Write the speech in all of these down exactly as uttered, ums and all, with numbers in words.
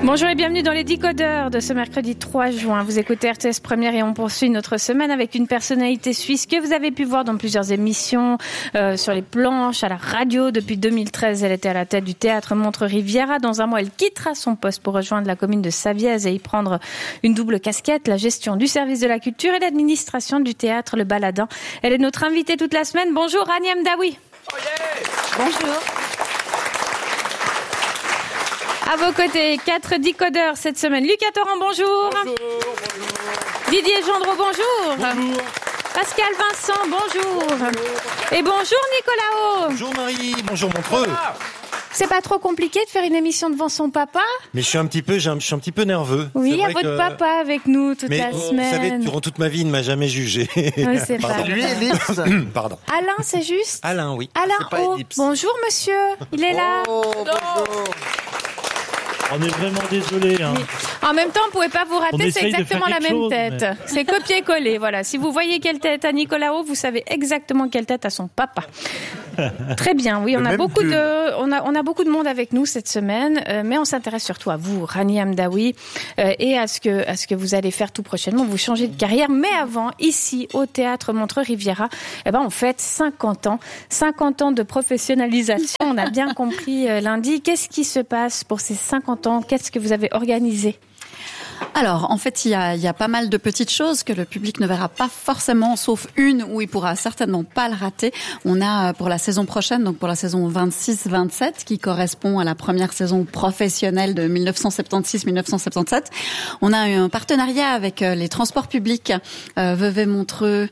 Bonjour et bienvenue dans les Décodeurs de ce mercredi trois juin. Vous écoutez R T S Première et on poursuit notre semaine avec une personnalité suisse que vous avez pu voir dans plusieurs émissions, euh, sur les planches, à la radio. Depuis deux mille treize, elle était à la tête du théâtre Montreux Riviera. Dans un mois, elle quittera son poste pour rejoindre la commune de Savièse et y prendre une double casquette, la gestion du service de la culture et l'administration du théâtre Le Baladin. Elle est notre invitée toute la semaine. Bonjour Rani Hamdaoui. Oh yeah. Bonjour. À vos côtés, quatre décodeurs cette semaine. Lucas Torrent, bonjour. Bonjour, bonjour. Didier Gendreau, bonjour. Bonjour. Pascal Vincent, bonjour. bonjour. Et bonjour Nicolas. Bonjour Marie, bonjour Montreux. C'est pas trop compliqué de faire une émission devant son papa ? Mais je suis un petit peu, je suis un petit peu nerveux. Oui, il y a vrai votre que... papa avec nous toute Mais la vous semaine. savez, durant toute ma vie, il ne m'a jamais jugé. Oui, c'est pas Lui, Ellipse. Pardon. Alain, c'est juste ? Alain, oui. Alain O. Bonjour monsieur, il est là. Oh, bonjour. On est vraiment désolé. Hein. En même temps, on ne pouvait pas vous rater, c'est essaye de exactement faire la quelque même chose, tête. mais- C'est copier-coller, voilà. Si vous voyez quelle tête a Nicolas O, vous savez exactement quelle tête a son papa. Très bien, oui, on Le a même beaucoup pull. de, on a, on a beaucoup de monde avec nous cette semaine, euh, mais on s'intéresse surtout à vous, Rani Hamdaoui, euh, et à ce que, à ce que vous allez faire tout prochainement. Vous changez de carrière, mais avant, ici, au théâtre Montreux Riviera, eh ben, on fête cinquante ans, cinquante ans de professionnalisation. On a bien compris euh, lundi. Qu'est-ce qui se passe pour ces cinquante ans? Qu'est-ce que vous avez organisé? Alors, en fait, il y a, il y a pas mal de petites choses que le public ne verra pas forcément, sauf une où il pourra certainement pas le rater. On a pour la saison prochaine, donc pour la saison vingt-six vingt-sept, qui correspond à la première saison professionnelle de dix-neuf cent soixante-six dix-neuf cent soixante-dix-sept, on a eu un partenariat avec les transports publics, euh, Vevey-Montreux,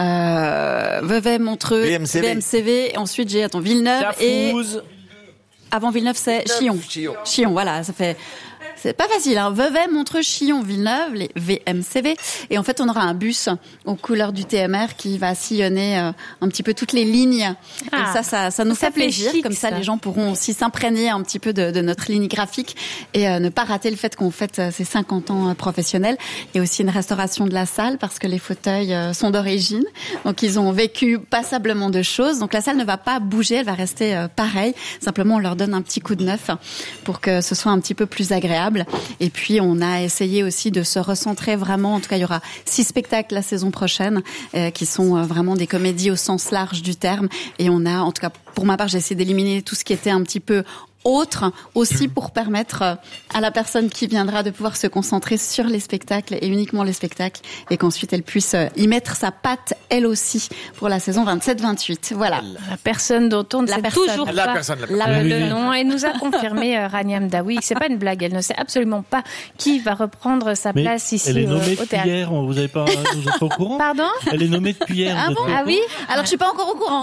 euh, Vevey-Montreux, V M C V. V M C V, et ensuite j'ai, attends, Villeneuve, et Cafouze. avant Villeneuve, c'est Chillon. Chillon. Chillon, voilà, ça fait... C'est pas facile, hein. Vevey, Montreux, Chillon, Villeneuve, les V M C V. Et en fait, on aura un bus aux couleurs du T M R qui va sillonner euh, un petit peu toutes les lignes. Ah. Et ça, ça, ça nous Ça fait fait plaisir. chic, Comme ça, ça. les gens pourront aussi s'imprégner un petit peu de, de notre ligne graphique et euh, ne pas rater le fait qu'on fête euh, ces cinquante ans euh, professionnels. Il y a aussi une restauration de la salle parce que les fauteuils euh, sont d'origine. Donc, ils ont vécu passablement de choses. Donc, la salle ne va pas bouger, elle va rester euh, pareille. Simplement, on leur donne un petit coup de neuf pour que ce soit un petit peu plus agréable. Et puis, on a essayé aussi de se recentrer vraiment. En tout cas, il y aura six spectacles la saison prochaine euh, qui sont euh, vraiment des comédies au sens large du terme. Et on a, en tout cas, pour ma part, j'ai essayé d'éliminer tout ce qui était un petit peu autre, aussi pour permettre euh, à la personne qui viendra de pouvoir se concentrer sur les spectacles et uniquement les spectacles, et qu'ensuite elle puisse euh, y mettre sa patte, elle aussi, pour la saison vingt-sept vingt-huit. Voilà. La personne dont on ne La sait personne. toujours La pas personne, la la- personne. le Oui, oui. nom. Et nous a confirmé euh, Rani Hamdaoui que c'est pas une blague. Elle ne sait absolument pas qui va reprendre sa Mais place ici elle est euh, nommée au depuis théâtre. hier, vous n'êtes pas, vous êtes pas au courant? Pardon? Elle est nommée depuis hier. Ah vous êtes bon pas au Ah oui? Alors, je suis pas encore au courant.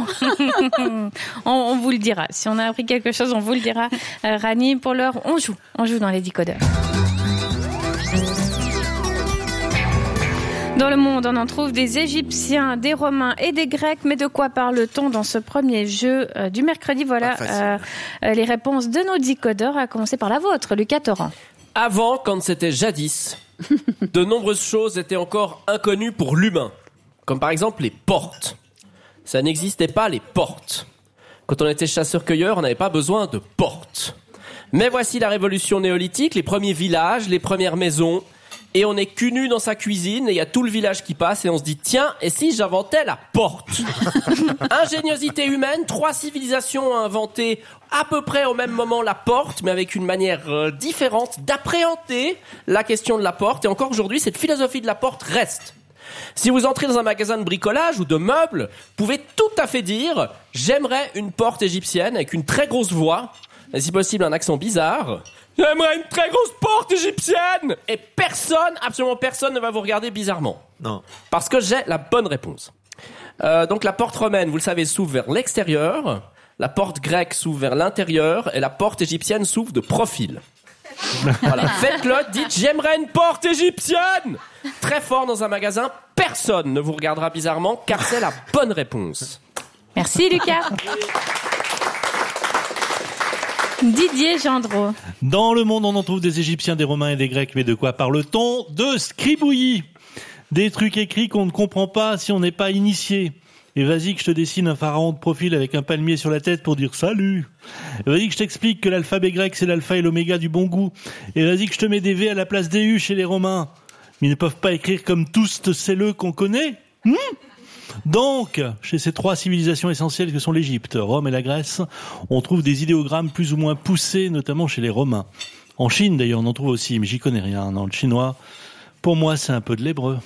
on, on vous le dira. Si on a appris quelque chose, on vous le dira. Euh, Rani, pour l'heure, on joue. On joue dans les décodeurs. Dans le monde, on en trouve des Égyptiens, des Romains et des Grecs. Mais de quoi parle-t-on dans ce premier jeu euh, du mercredi? Voilà euh, euh, les réponses de nos décodeurs, à commencer par la vôtre, Lucas Torrent. Avant, quand c'était jadis, de nombreuses choses étaient encore inconnues pour l'humain. Comme par exemple les portes. Ça n'existait pas, les portes. Quand on était chasseur-cueilleur, on n'avait pas besoin de portes. Mais voici la révolution néolithique, les premiers villages, les premières maisons. Et on est cul nu dans sa cuisine et il y a tout le village qui passe et on se dit tiens, et si j'inventais la porte? Ingéniosité humaine, trois civilisations ont inventé à peu près au même moment la porte, mais avec une manière euh, différente d'appréhender la question de la porte. Et encore aujourd'hui, cette philosophie de la porte reste. Si vous entrez dans un magasin de bricolage ou de meubles, vous pouvez tout à fait dire « J'aimerais une porte égyptienne avec une très grosse voix, et si possible un accent bizarre. J'aimerais une très grosse porte égyptienne !» Et personne, absolument personne ne va vous regarder bizarrement. Non. Parce que j'ai la bonne réponse. Euh, donc la porte romaine, vous le savez, s'ouvre vers l'extérieur, la porte grecque s'ouvre vers l'intérieur, et la porte égyptienne s'ouvre de profil. Voilà, faites-le, dites j'aimerais une porte égyptienne très fort dans un magasin, personne ne vous regardera bizarrement car c'est la bonne réponse. Merci Lucas. Didier Gendreau. Dans le monde, on en trouve des Égyptiens, des Romains et des Grecs. Mais de quoi parle-t-on? De scribouillis. Des trucs écrits qu'on ne comprend pas si on n'est pas initié. Et vas-y que je te dessine un pharaon de profil avec un palmier sur la tête pour dire salut. Et vas-y que je t'explique que l'alphabet grec c'est l'alpha et l'oméga du bon goût. Et vas-y que je te mets des V à la place des U chez les Romains. Mais ils ne peuvent pas écrire comme tous ces le qu'on connaît. Hmm Donc, chez ces trois civilisations essentielles que sont l'Égypte, Rome et la Grèce, on trouve des idéogrammes plus ou moins poussés, notamment chez les Romains. En Chine, d'ailleurs, on en trouve aussi, mais j'y connais rien. Dans le chinois, pour moi, c'est un peu de l'hébreu.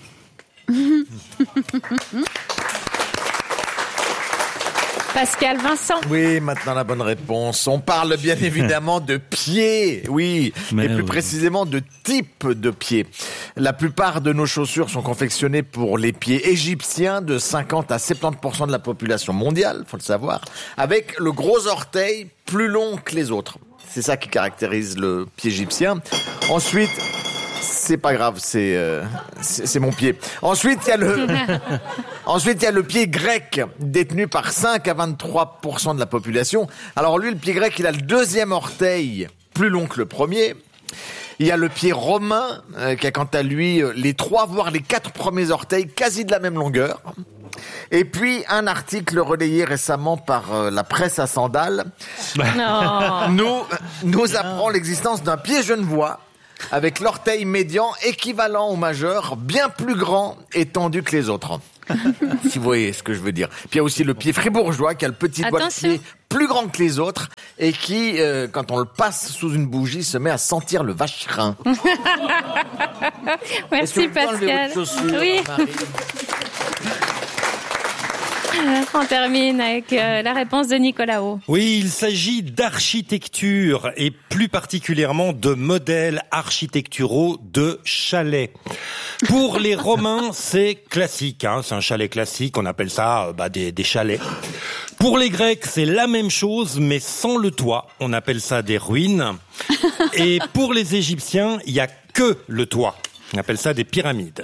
Pascal Vincent. Oui, maintenant la bonne réponse. On parle bien évidemment de pieds, oui, Mais et plus oui. précisément de type de pieds. La plupart de nos chaussures sont confectionnées pour les pieds égyptiens de cinquante à soixante-dix pour cent de la population mondiale, faut le savoir, avec le gros orteil plus long que les autres. C'est ça qui caractérise le pied égyptien. Ensuite, c'est pas grave, c'est euh, c'est c'est mon pied. Ensuite, il y a le Ensuite, il y a le pied grec, détenu par cinq à vingt-trois pour cent de la population. Alors lui, le pied grec, il a le deuxième orteil plus long que le premier. Il y a le pied romain, euh, qui a quant à lui euh, les trois, voire les quatre premiers orteils quasi de la même longueur. Et puis, un article relayé récemment par euh, la presse à sandales Non. nous, nous apprend l'existence d'un pied genevois avec l'orteil médian équivalent au majeur, bien plus grand et tendu que les autres. Si vous voyez ce que je veux dire. Puis il y a aussi le pied fribourgeois qui a le petit doigt de Attention. pied plus grand que les autres et qui, euh, quand on le passe sous une bougie, se met à sentir le vacherin. Est-ce que Merci vous pouvez enlever Pascal. votre chaussure, Oui, Marie ? on termine avec euh, la réponse de Nicolas O. Oui, il s'agit d'architecture et plus particulièrement de modèles architecturaux de chalets. Pour les Romains, c'est classique, hein, c'est un chalet classique, on appelle ça euh, bah, des, des chalets. Pour les Grecs, c'est la même chose, mais sans le toit, on appelle ça des ruines. Et pour les Égyptiens, il y a que le toit, on appelle ça des pyramides.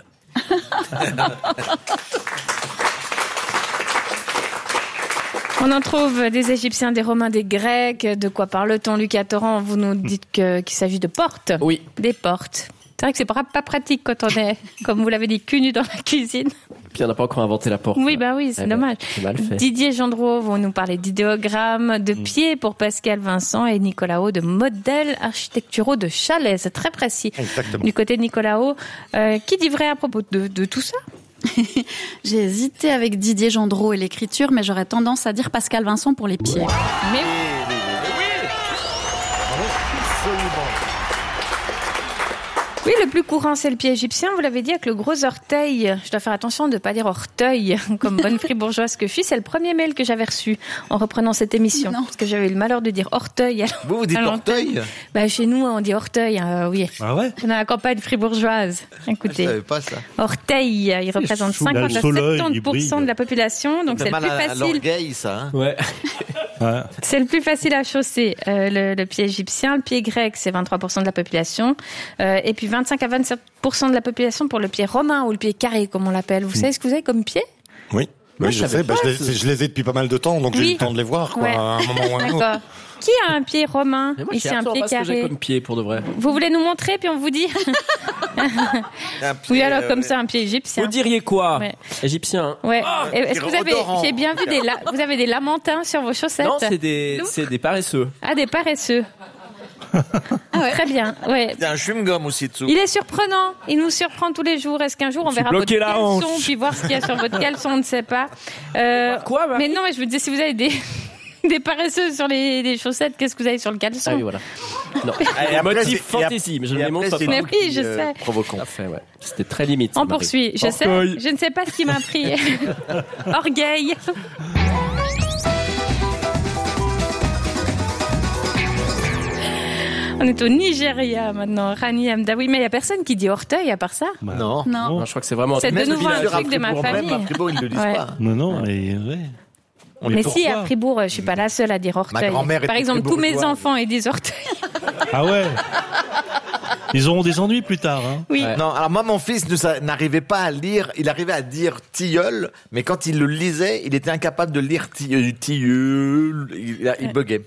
On en trouve des Égyptiens, des Romains, des Grecs. De quoi parle-t-on, Lucas Torrent? Vous nous dites que, qu'il s'agit de portes. Oui. Des portes. C'est vrai que c'est pas, pas pratique quand on est, comme vous l'avez dit, cul nu dans la cuisine. Puis on n'a pas encore inventé la porte. Oui, bah oui, c'est Eh ben, dommage. c'est mal fait. Didier Gendreau, vous nous parlez d'idéogrammes, de pieds pour Pascal Vincent et Nicolas O, de modèles architecturaux de chalets. C'est très précis. Exactement. Du côté de Nicolas O, euh, qui dit vrai à propos de, de tout ça? J'ai hésité avec Didier Gendreau et l'écriture, mais j'aurais tendance à dire Pascal Vincent pour les pieds. Mais oui, le plus courant, c'est le pied égyptien. Vous l'avez dit, avec le gros orteil. Je dois faire attention de ne pas dire orteil, comme bonne fribourgeoise que je suis. C'est le premier mail que j'avais reçu en reprenant cette émission. Non. Parce que j'avais eu le malheur de dire orteil. à- Vous, vous dites à l'antenne. orteil ? Bah, chez nous, on dit orteil, euh, oui. Ah ouais? On a la campagne fribourgeoise. Je Écoutez. savais pas ça. Orteil, il représente chou, là, cinquante le à soleil, soixante-dix pour cent il brille. de la population. Donc, Ça c'est fait le mal plus à, à facile. l'orgueil, ça. Hein. Ouais. Ouais. C'est le plus facile à chausser, euh, le, le pied égyptien. Le pied grec, c'est vingt-trois pour cent de la population. Euh, et puis vingt-cinq à vingt-sept pour cent de la population pour le pied romain ou le pied carré, comme on l'appelle. Vous savez ce que vous avez comme pied? Oui. Moi, Oui, je je savais sais, bah, pas je, les, ce- je les ai depuis pas mal de temps, donc j'ai Oui. eu le temps de les voir, quoi, Ouais. à un moment ou à un autre. D'accord. Qui a un pied romain? Mais moi, je Ici, sais un absolument pied pas ce que j'ai carré. comme pied, pour de vrai. Vous voulez nous montrer, puis on vous dit? Un pied, Oui, alors euh, comme ça, un pied égyptien. Vous diriez quoi? Ouais. Égyptien. Ouais. Et Est-ce que vous avez, odorant. j'ai bien vu des, la- vous avez des lamantins sur vos chaussettes? Non, c'est des, Nous c'est des paresseux. Ah, des paresseux. Très bien. Ouais. Il y a un chewing-gum aussi dessous. Il est surprenant. Il nous surprend tous les jours. Est-ce qu'un jour on suis verra votre bloqué la caleçon hanche. puis voir ce qu'il y a sur votre caleçon, on ne sait pas. Euh, Quoi, Marie mais non, mais je vous disais, si vous avez des, des paresseux sur les, les chaussettes, qu'est-ce que vous avez sur le caleçon? Ah oui, voilà. Non. Et Un après, motif c'est- et ap- fantaisie, mais je ne et les montre après, c'est pas. Mais une oui, je euh, sais. Provoquant. Parfait, ouais. C'était très limite. On Marie. poursuit. Je sais. Orgueil. Je ne sais pas ce qui m'a pris. Orgueil. On est au Nigeria maintenant, Rani Amdawi. Mais il n'y a personne qui dit orteil à part ça. Bah, Non. Non. Non, je crois que c'est vraiment. C'est de Même nouveau un Fribourg, truc de ma Fribourg, famille. Même à Fribourg, ils ne le disent Ouais. pas. Non, non, et ouais. Mais si, pourquoi à Fribourg, je suis pas la seule à dire orteil. grand-mère Par était exemple, tous mes fribourgeoise. enfants ils disent orteil. Ah ouais. Ils auront des ennuis plus tard, hein. Oui. Ouais. Non, alors moi, mon fils ne sa- n'arrivait pas à lire, il arrivait à dire tilleul, mais quand il le lisait, il était incapable de lire ti- euh, tilleul, il, il buguait.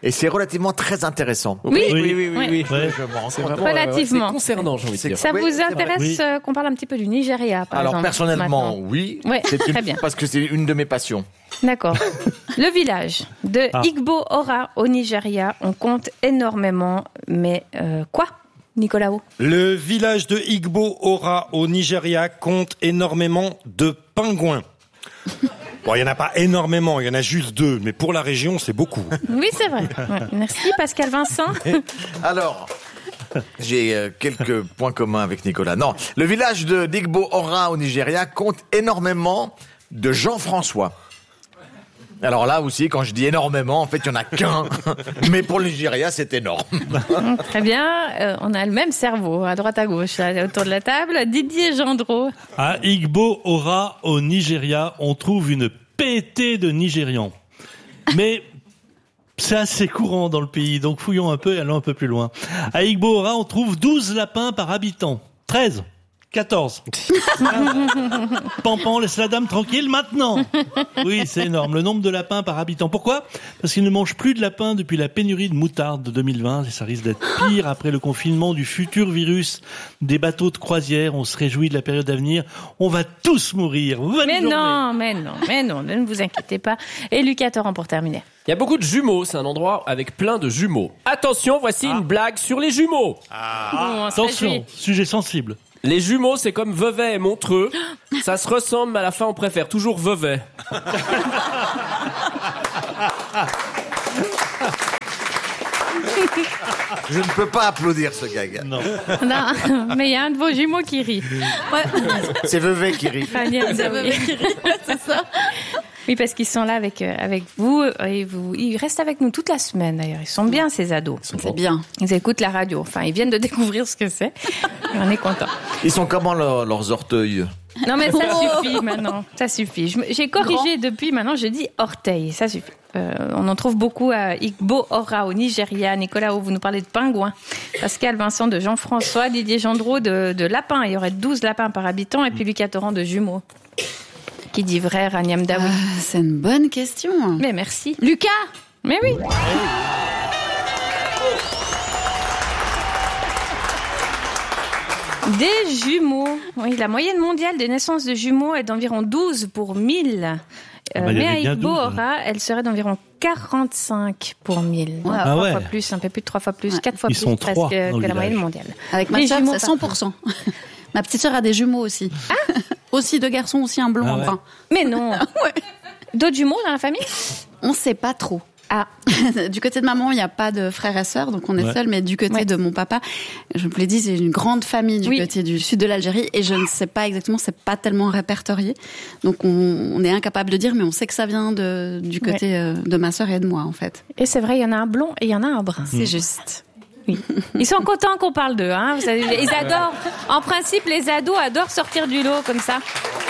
et c'est relativement très intéressant. Oui, oui, oui, oui. oui, oui. Ouais. Je me rends C'est compte. vraiment, Relativement. euh, c'est concernant, j'ai envie de dire. Ça Oui, vous c'est vrai. intéresse Oui. euh, qu'on parle un petit peu du Nigeria, par Alors exemple, personnellement, maintenant oui. Ouais, C'est une- très bien. Parce que c'est une de mes passions. D'accord. Le village de Ah. Igbo Ora au Nigeria, on compte énormément, mais euh, quoi, Nicolas O? Le village de Igbo Ora au Nigeria compte énormément de pingouins. Bon, il y en a pas énormément, il y en a juste deux, mais pour la région, c'est beaucoup. Oui, c'est vrai. Ouais. Merci Pascal Vincent. Alors, j'ai euh, quelques points communs avec Nicolas. Non, le village de Digbo Ora au Nigeria compte énormément de Jean-François. Alors là aussi, quand je dis énormément, en fait, il y en a qu'un. Mais pour le Nigeria, c'est énorme. Très bien, euh, on a le même cerveau, à droite à gauche, là, autour de la table. Didier Gendreau. À Igbo Ora, au Nigeria, on trouve une pétée de Nigérians. Mais c'est assez courant dans le pays, donc fouillons un peu et allons un peu plus loin. À Igbo Ora, on trouve douze lapins par habitant. treize. quatorze. Pampan, laisse la dame tranquille maintenant. Oui, c'est énorme, le nombre de lapins par habitant. Pourquoi ? Parce qu'ils ne mangent plus de lapins depuis la pénurie de moutarde de deux mille vingt, et ça risque d'être pire après le confinement du futur virus des bateaux de croisière. On se réjouit de la période à venir. On va tous mourir. Bonne Mais journée. non, mais non, mais non, ne vous inquiétez pas. Et Lucas Torrent pour terminer. Il y a beaucoup de jumeaux, c'est un endroit avec plein de jumeaux. Attention, voici une blague sur les jumeaux. Bon, on se Attention, réjouit. sujet sensible. Les jumeaux, c'est comme Vevey et Montreux. Ça se ressemble, mais à la fin, on préfère toujours Vevey. Je ne peux pas applaudir ce gag. Non. Non, mais il y a un de vos jumeaux qui rit. C'est Vevey qui rit. Agnès Zaoué. C'est ça. Oui, parce qu'ils sont là avec, euh, avec vous, euh, et vous. Ils restent avec nous toute la semaine, d'ailleurs. Ils sont bien, ces ados. C'est bien. Ils écoutent la radio. Enfin, ils viennent de découvrir ce que c'est. Et on est content. Ils sont comment leurs, leurs orteils? Non, mais ça suffit maintenant. Ça suffit. Je me- J'ai corrigé depuis. Maintenant, je dis orteil. Ça suffit. Euh, on en trouve beaucoup à Igbo Ora, au Nigeria. Nicolas, vous nous parlez de pingouins. Pascal Vincent de Jean-François. Didier Gendreau de, de lapins. Il y aurait douze lapins par habitant. Et puis Lucas Torrent de jumeaux. Qui dit vrai, Raniam Daoui. Ah, c'est une bonne question. Mais merci. Lucas. Mais oui. Des jumeaux. Oui, la moyenne mondiale des naissances de jumeaux est d'environ douze pour mille. Euh, Ah bah, il y mais à avait bien Igbo douze. Ora, elle serait d'environ quarante-cinq pour mille. Donc, Ah trois ouais. fois plus, un peu plus de trois fois plus, Ouais. quatre fois Ils plus sont presque trois que dans le la village. moyenne mondiale. Avec ma Les sœur, jumeaux c'est cent pour cent. Ma petite sœur a des jumeaux aussi. aussi deux garçons, aussi un blond, Ah un ouais. brun. Mais non. D'autres jumeaux dans la famille? On sait pas trop. Ah, Du côté de maman, il n'y a pas de frères et sœurs, donc on est Ouais. seul. Mais du côté Ouais. de mon papa, je vous l'ai dit, c'est une grande famille du Oui. côté du sud de l'Algérie, et je ne sais pas exactement, c'est pas tellement répertorié. Donc on, on est incapable de dire, mais on sait que ça vient de, du côté euh, de ma sœur et de moi, en fait. et c'est vrai, il y en a un blond et il y en a un brun. C'est juste. Oui. Ils sont contents qu'on parle d'eux, hein. Vous savez, ils adorent. En principe, les ados adorent sortir du lot comme ça.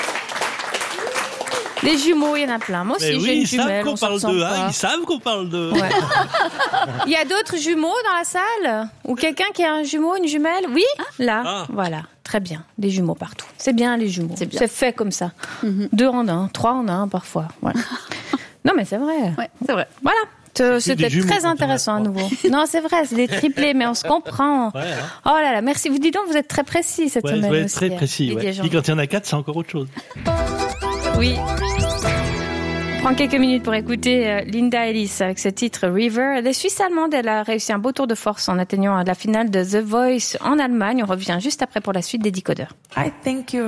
Les jumeaux, il y en a plein. Moi aussi, Mais j'ai oui, une ils savent jumelle. qu'on on s'en parle ressent d'eux, pas. hein, ils savent qu'on parle d'eux. Ouais. Il y a d'autres jumeaux dans la salle? Ou quelqu'un qui a un jumeau, une jumelle? Oui, là, Ah. voilà. Très bien. Des jumeaux partout. C'est bien, les jumeaux. C'est bien. C'est fait comme ça. Deux en un, trois en un, parfois. Ouais. Non, mais c'est vrai. Ouais, c'est vrai. Voilà. Te- C'est des C'était jumeaux très quand il y en a intéressant à trois. nouveau. Non, c'est vrai, c'est des triplés, mais on se comprend. Ouais, hein. Oh là là, merci. Vous dites donc, vous êtes très précis cette Ouais, semaine ouais, aussi. très précis. Didier Ouais. Jean. Puis quand il y en a quatre, c'est encore autre chose. Oui. On prend quelques minutes pour écouter euh, Linda Ellis avec ce titre River. Elle est suisse-allemande, elle a réussi un beau tour de force en atteignant la finale de The Voice en Allemagne. On revient juste après pour la suite des Décodeurs. I think you